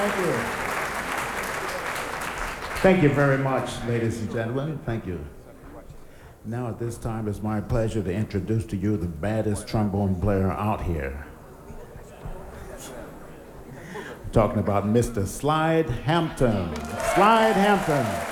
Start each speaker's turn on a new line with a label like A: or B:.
A: Thank you. Thank you very much, ladies and gentlemen. Thank you. Now at this time, it's my pleasure to introduce to you the baddest trombone player out here. Talking about Mr. Slide Hampton. Slide Hampton.